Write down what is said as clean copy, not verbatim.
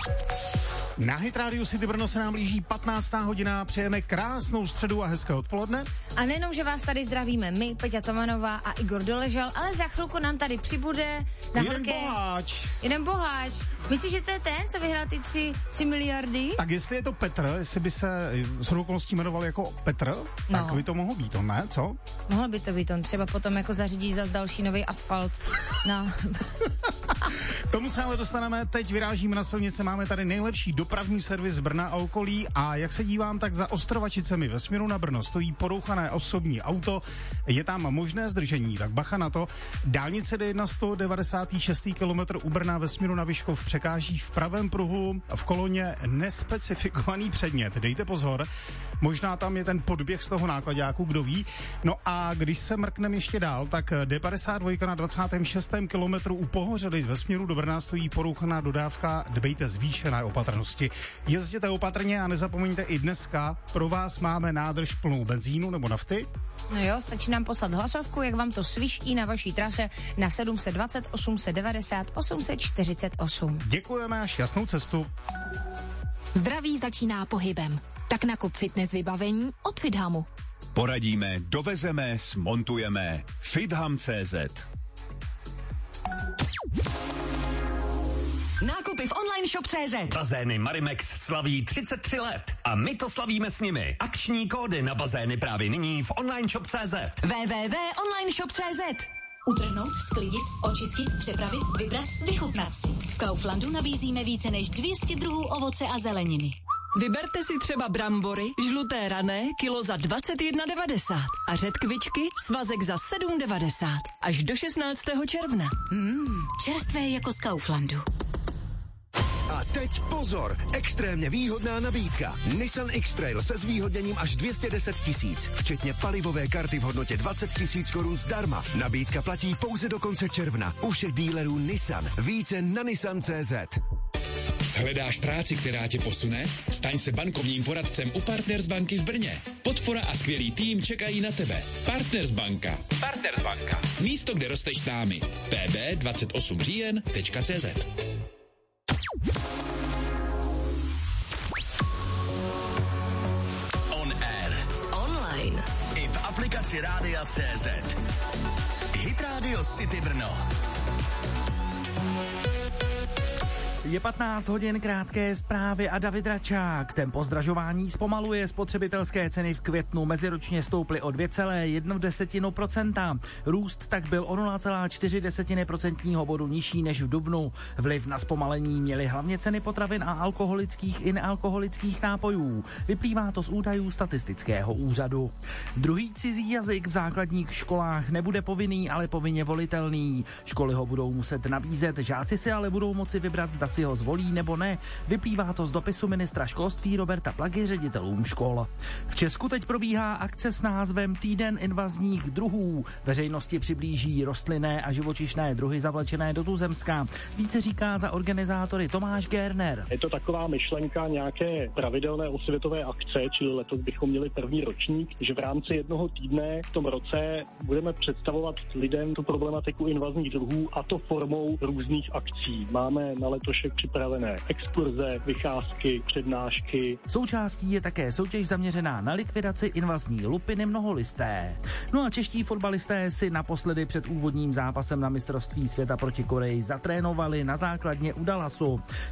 Na Hit Radio City Brno se nám blíží 15. hodina, přejeme krásnou středu a hezké odpoledne. A nejenom, že vás tady zdravíme my, Peťa Tomanová a Igor Doležal, ale za chvilku nám tady přibude na jeden boháč. Myslíš, že to je ten, co vyhrál ty 3 miliardy? Tak jestli je to Petr, jestli by se shodou okolností jmenoval jako Petr, tak by to mohlo být on, ne? Co? Mohlo by to být on, třeba potom jako zařídí zas další nový asfalt. No. K tomu se ale dostaneme, teď vyrážíme na silnice, máme tady nejlepší dopravní servis Brna a okolí a jak se dívám, tak za Ostrovačicemi ve směru na Brno stojí porouchané osobní auto, je tam možné zdržení, tak bacha na to. Dálnice D1 196. kilometr u Brna ve směru na Vyškov překáží v pravém pruhu v koloně nespecifikovaný předmět, dejte pozor, možná tam je ten podběh z toho nákladáku, kdo ví. No a když se mrkneme ještě dál, tak D52 na 26. kilometru u Pohořelic ve směru do Brna stojí porouchaná dodávka, dbejte zvýšené opatrnosti. Jezděte opatrně a nezapomeňte, i dneska pro vás máme nádrž plnou benzínu nebo nafty. No jo, stačí nám poslat hlasovku, jak vám to sviští na vaší trase na 720 890 848. Děkujeme a šťastnou cestu. Zdraví začíná pohybem. Tak nakup fitness vybavení od Fithamu. Poradíme, dovezeme, smontujeme. Fitham.cz. Nákupy v online shop.cz. Bazény Marimex slaví 33 let a my to slavíme s nimi. Akční kódy na bazény právě nyní v online shop.cz. www.onlineshop.cz. Utrhnout, sklidit, očistit, přepravit, vybrat, vychutnat si. V Kauflandu nabízíme více než 200 druhů ovoce a zeleniny. Vyberte si třeba brambory, žluté rané, kilo za 21,90 a řetkvičky, svazek za 7,90 až do 16. června. Čerstvé jako z Kauflandu. A teď pozor, extrémně výhodná nabídka. Nissan X-Trail se zvýhodněním až 210 000, včetně palivové karty v hodnotě 20 000 korun zdarma. Nabídka platí pouze do konce června. U všech dílerů Nissan. Více na Nissan.cz. Hledáš práci, která tě posune? Staň se bankovním poradcem u Partners banky v Brně. Podpora a skvělý tým čekají na tebe. Partners banka. Partners banka. Místo, kde rosteš s námi. pb28říjen.cz. On air. Online. I v aplikaci Rádia.cz. Hit Radio City Brno. Je 15 hodin, krátké zprávy a David Račák. Tempo zdražování zpomaluje, spotřebitelské ceny v květnu meziročně stouply o 2,1%. Růst tak byl o 0,4% bodu nižší než v dubnu. Vliv na zpomalení měly hlavně ceny potravin a alkoholických i nealkoholických nápojů. Vyplývá to z údajů statistického úřadu. Druhý cizí jazyk v základních školách nebude povinný, ale povinně volitelný. Školy ho budou muset nabízet, žáci si ale budou moci vybrat, zda si ho zvolí nebo ne. Vyplývá to z dopisu ministra školství Roberta Plagy ředitelům škol. V Česku teď probíhá akce s názvem Týden invazních druhů. Veřejnosti přiblíží rostlinné a živočišné druhy zavlečené do tuzemska. Více říká za organizátory Tomáš Gerner. Je to taková myšlenka nějaké pravidelné osvětové akce, čili letos bychom měli první ročník, že v rámci jednoho týdne v tom roce budeme představovat lidem tu problematiku invazních druhů, a to formou různých akcí. Máme na letošek připravené exkurze, vycházky, přednášky. Součástí je také soutěž zaměřená na likvidaci invazní lupiny mnoholisté. No a čeští fotbalisté si naposledy před úvodním zápasem na mistrovství světa proti Koreji zatrénovali na základně u Dallasu.